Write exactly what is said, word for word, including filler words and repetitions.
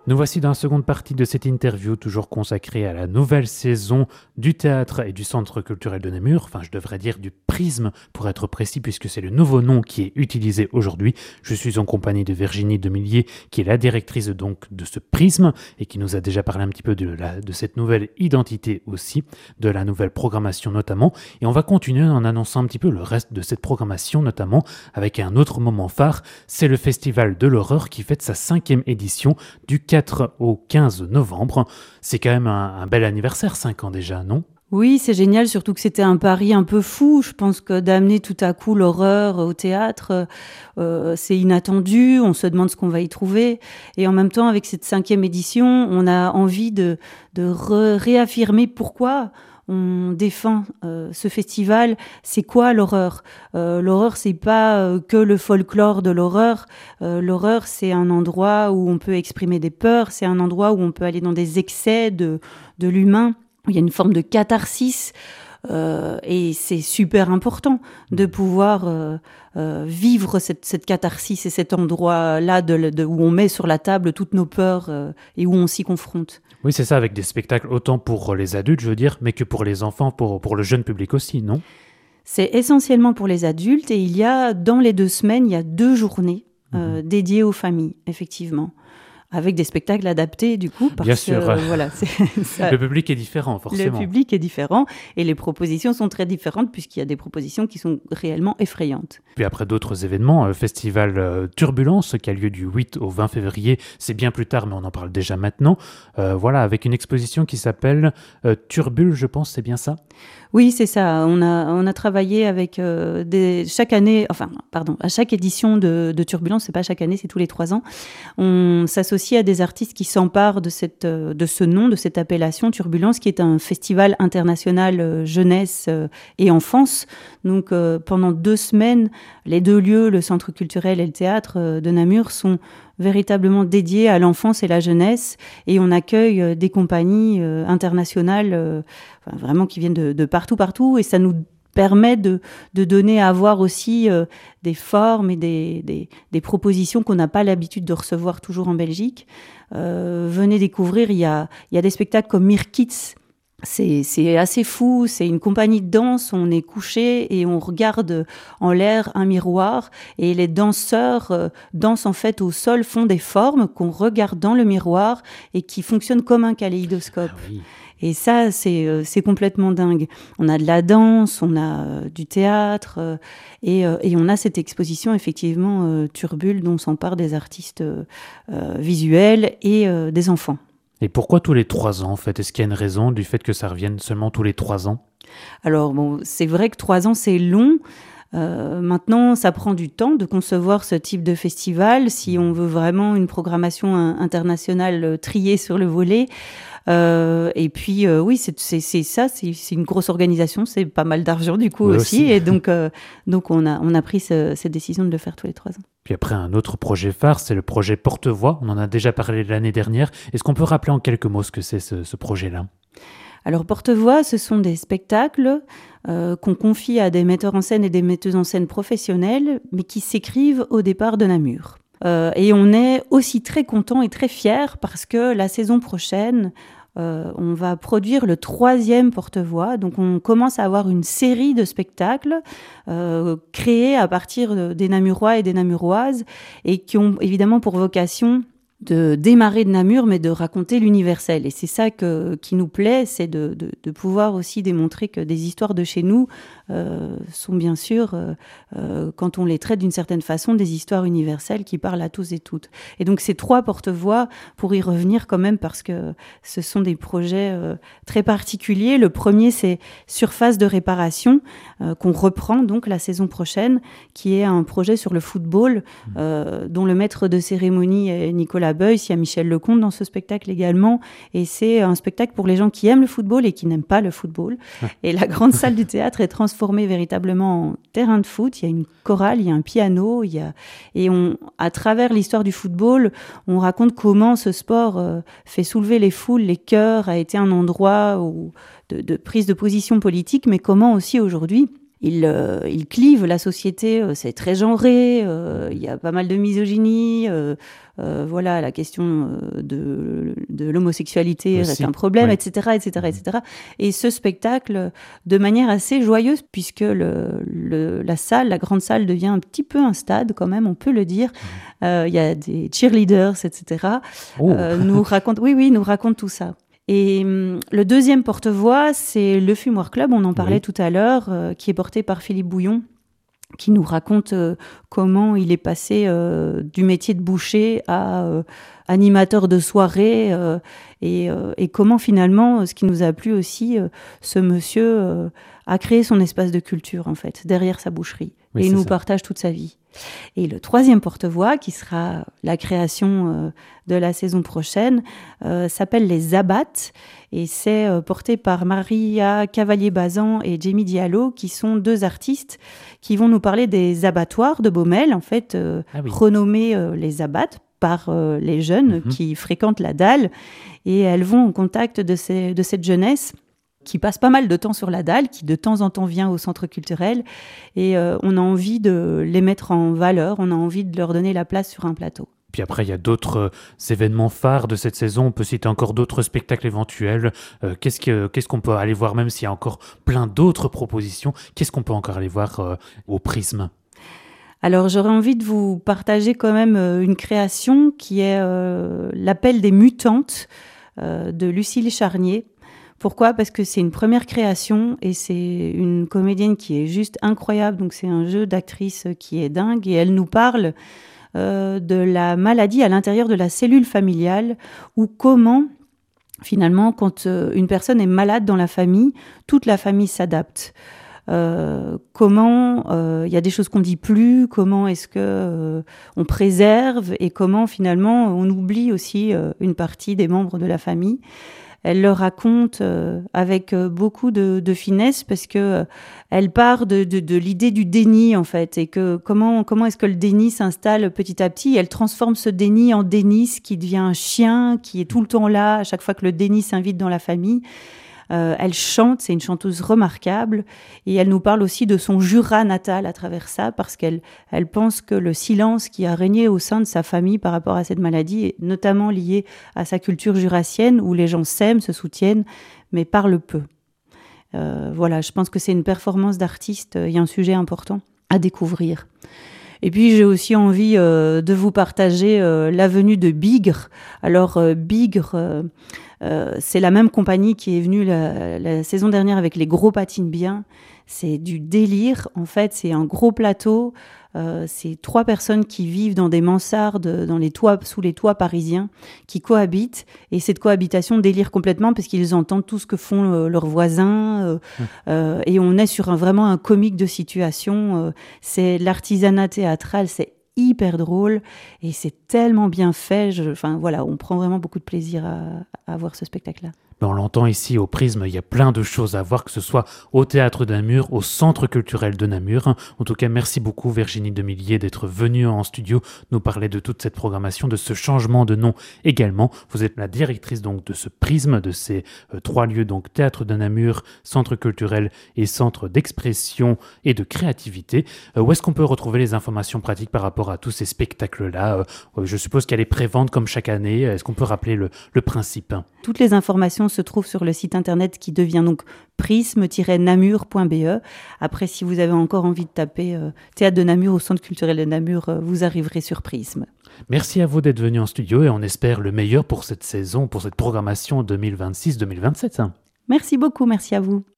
Nous voici dans la seconde partie de cette interview, toujours consacrée à la nouvelle saison du théâtre et du Centre culturel de Namur, enfin je devrais dire du Prisme pour être précis puisque c'est le nouveau nom qui est utilisé aujourd'hui. Je suis en compagnie de Virginie Demillier qui est la directrice donc de ce Prisme et qui nous a déjà parlé un petit peu de, la, de cette nouvelle identité aussi, de la nouvelle programmation notamment. Et on va continuer en annonçant un petit peu le reste de cette programmation notamment avec un autre moment phare, c'est le Festival de l'horreur qui fête sa cinquième édition du quatre au quinze novembre. C'est quand même un, un bel anniversaire, cinq ans déjà, non ? Oui, c'est génial, surtout que c'était un pari un peu fou. Je pense que d'amener tout à coup l'horreur au théâtre, euh, c'est inattendu, on se demande ce qu'on va y trouver. Et en même temps, avec cette cinquième édition, on a envie de, de re- réaffirmer pourquoi on défend euh, ce festival. C'est quoi l'horreur ? euh, L'horreur, c'est pas euh, que le folklore de l'horreur. Euh, l'horreur, c'est un endroit où on peut exprimer des peurs, c'est un endroit où on peut aller dans des excès de, de l'humain. Il y a une forme de catharsis euh, et c'est super important de pouvoir euh, euh, vivre cette, cette catharsis et cet endroit-là de, de, où on met sur la table toutes nos peurs euh, et où on s'y confronte. Oui, c'est ça, avec des spectacles autant pour les adultes, je veux dire, mais que pour les enfants, pour, pour le jeune public aussi, non ? C'est essentiellement pour les adultes et il y a, dans les deux semaines, il y a deux journées euh, mmh. dédiées aux familles, effectivement. Avec des spectacles adaptés, du coup, parce Bien sûr. que euh, voilà, c'est, ça, le public est différent, forcément. Le public est différent et les propositions sont très différentes puisqu'il y a des propositions qui sont réellement effrayantes. Puis après d'autres événements, le festival euh, Turbulence qui a lieu du huit au vingt février, c'est bien plus tard, mais on en parle déjà maintenant. Euh, voilà, avec une exposition qui s'appelle euh, Turbule, je pense, c'est bien ça ? Oui, c'est ça. On a, on a travaillé avec euh, des, chaque année, enfin, pardon, à chaque édition de, de Turbulence, c'est pas chaque année, c'est tous les trois ans. On s'associe à des artistes qui s'emparent de, cette, de ce nom, de cette appellation Turbulence, qui est un festival international euh, jeunesse euh, et enfance. Donc, euh, pendant deux semaines, les deux lieux, le Centre culturel et le théâtre euh, de Namur, sont véritablement dédiés à l'enfance et la jeunesse, et on accueille euh, des compagnies euh, internationales, euh, enfin, vraiment qui viennent de, de partout, partout, et ça nous permet de, de donner à voir aussi euh, des formes et des, des, des propositions qu'on n'a pas l'habitude de recevoir toujours en Belgique. Euh, venez découvrir, il y a, il y a des spectacles comme Mir Kids. C'est, c'est assez fou, c'est une compagnie de danse, on est couché et on regarde en l'air un miroir et les danseurs euh, dansent en fait au sol, font des formes qu'on regarde dans le miroir et qui fonctionnent comme un kaléidoscope. Ah oui. Et ça, c'est, euh, c'est complètement dingue. On a de la danse, on a euh, du théâtre euh, et, euh, et on a cette exposition effectivement euh, Turbule dont s'emparent des artistes euh, euh, visuels et euh, des enfants. Et pourquoi tous les trois ans, en fait ? Est-ce qu'il y a une raison du fait que ça revienne seulement tous les trois ans ? Alors, bon, c'est vrai que trois ans, c'est long. Euh, maintenant, ça prend du temps de concevoir ce type de festival. Si on veut vraiment une programmation internationale euh, triée sur le volet. Euh, et puis, euh, oui, c'est, c'est, c'est ça, c'est, c'est une grosse organisation, c'est pas mal d'argent du coup oui, aussi. aussi. Et donc, euh, donc on, a, on a pris ce, cette décision de le faire tous les trois ans. Puis après, un autre projet phare, c'est le projet Porte-Voix. On en a déjà parlé l'année dernière. Est-ce qu'on peut rappeler en quelques mots ce que c'est ce, ce projet-là ? Alors, Porte-Voix, ce sont des spectacles euh, qu'on confie à des metteurs en scène et des metteuses en scène professionnels, mais qui s'écrivent au départ de Namur. Euh, et on est aussi très contents et très fiers parce que la saison prochaine, euh, on va produire le troisième Porte-Voix. Donc, on commence à avoir une série de spectacles euh, créés à partir des Namurois et des Namuroises et qui ont évidemment pour vocation de démarrer de Namur, mais de raconter l'universel. Et c'est ça que, qui nous plaît, c'est de, de, de pouvoir aussi démontrer que des histoires de chez nous euh, sont bien sûr, euh, euh, quand on les traite d'une certaine façon, des histoires universelles qui parlent à tous et toutes. Et donc ces trois porte-voix, pour y revenir quand même, parce que ce sont des projets euh, très particuliers. Le premier, c'est Surface de réparation, euh, qu'on reprend donc la saison prochaine, qui est un projet sur le football, euh, dont le maître de cérémonie est Nicolas Beuys. Il y a Michel Lecomte dans ce spectacle également, et c'est un spectacle pour les gens qui aiment le football et qui n'aiment pas le football. Et la grande salle du théâtre est transformée véritablement en terrain de foot. Il y a une chorale, il y a un piano, il y a... et on, à travers l'histoire du football, on raconte comment ce sport euh, fait soulever les foules, les cœurs, a été un endroit où, de, de prise de position politique, mais comment aussi aujourd'hui il, euh, il clive la société, euh, c'est très genré, euh, il y a pas mal de misogynie, euh, euh, voilà, la question euh, de, de l'homosexualité Aussi, reste un problème, oui. et cetera, et cetera, et cetera. Et ce spectacle, de manière assez joyeuse, puisque le, le, la salle, la grande salle devient un petit peu un stade quand même, on peut le dire. Euh, il y a des cheerleaders, et cetera. Oh. Euh, nous raconte, oui, oui, nous raconte tout ça. Et hum, le deuxième porte-voix, c'est le Fumoir Club, on en parlait Oui. tout à l'heure, euh, qui est porté par Philippe Bouillon, qui nous raconte euh, comment il est passé euh, du métier de boucher à euh, animateur de soirée euh, et, euh, et comment finalement, ce qui nous a plu aussi, euh, ce monsieur euh, a créé son espace de culture en fait, derrière sa boucherie. Oui, et il c'est nous ça. partage toute sa vie. Et le troisième porte-voix, qui sera la création euh, de la saison prochaine, euh, s'appelle Les Abattes et c'est euh, porté par Maria Cavalier-Bazan et Jamie Diallo, qui sont deux artistes qui vont nous parler des abattoirs de Baumel, en fait, euh, Ah oui. renommés euh, les Abattes par euh, les jeunes Mhm. qui fréquentent la dalle. Et elles vont au contact de, ces, de cette jeunesse qui passe pas mal de temps sur la dalle, qui de temps en temps vient au centre culturel. Et euh, on a envie de les mettre en valeur, on a envie de leur donner la place sur un plateau. Puis après, il y a d'autres euh, événements phares de cette saison. On peut citer encore d'autres spectacles éventuels. Euh, qu'est-ce, que, qu'est-ce qu'on peut aller voir, même s'il y a encore plein d'autres propositions? Qu'est-ce qu'on peut encore aller voir euh, au Prisme? Alors j'aurais envie de vous partager quand même euh, une création qui est euh, L'Appel des mutantes euh, de Lucille Charnier. Pourquoi ? Parce que c'est une première création et c'est une comédienne qui est juste incroyable. Donc c'est un jeu d'actrice qui est dingue et elle nous parle euh, de la maladie à l'intérieur de la cellule familiale ou comment finalement quand euh, une personne est malade dans la famille, toute la famille s'adapte. Euh, comment il euh, y a des choses qu'on dit plus, comment est-ce que euh, on préserve et comment finalement on oublie aussi euh, une partie des membres de la famille. Elle le raconte euh, avec euh, beaucoup de, de finesse parce que euh, elle part de, de, de l'idée du déni en fait et que comment comment est-ce que le déni s'installe petit à petit. Et elle transforme ce déni en dénis qui devient un chien qui est tout le temps là à chaque fois que le déni s'invite dans la famille. Euh, elle chante, c'est une chanteuse remarquable et elle nous parle aussi de son Jura natal à travers ça parce qu'elle elle pense que le silence qui a régné au sein de sa famille par rapport à cette maladie est notamment lié à sa culture jurassienne où les gens s'aiment, se soutiennent, mais parlent peu. Euh, voilà, je pense que c'est une performance d'artiste, il y a un sujet important à découvrir. Et puis j'ai aussi envie euh, de vous partager euh, la venue de Bigre. Alors euh, Bigre, euh, euh, c'est la même compagnie qui est venue la, la saison dernière avec les Gros Patines Bien. C'est du délire. En fait, c'est un gros plateau. Euh, c'est trois personnes qui vivent dans des mansardes, dans les toits, sous les toits parisiens, qui cohabitent. Et cette cohabitation délire complètement parce qu'ils entendent tout ce que font euh, leurs voisins. Euh, mmh. euh, et on est sur un, vraiment un comique de situation. Euh, c'est l'artisanat théâtral, c'est hyper drôle et c'est tellement bien fait. Je, enfin voilà, on prend vraiment beaucoup de plaisir à, à voir ce spectacle-là. Ben on l'entend ici au Prisme, il y a plein de choses à voir, que ce soit au Théâtre de Namur, au Centre culturel de Namur. En tout cas, merci beaucoup Virginie Demillier d'être venue en studio nous parler de toute cette programmation, de ce changement de nom également. Vous êtes la directrice donc de ce Prisme, de ces euh, trois lieux, donc Théâtre de Namur, Centre culturel et Centre d'expression et de créativité. Euh, où est-ce qu'on peut retrouver les informations pratiques par rapport à tous ces spectacles-là ? euh, Je suppose qu'il y a les préventes comme chaque année. Est-ce qu'on peut rappeler le, le principe ? Toutes les informations se trouve sur le site internet qui devient donc prisme tiret namur point b e. Après, si vous avez encore envie de taper euh, Théâtre de Namur au Centre culturel de Namur, euh, vous arriverez sur Prisme. Merci à vous d'être venu en studio et on espère le meilleur pour cette saison, pour cette programmation deux mille vingt-six deux mille vingt-sept. Merci beaucoup, merci à vous.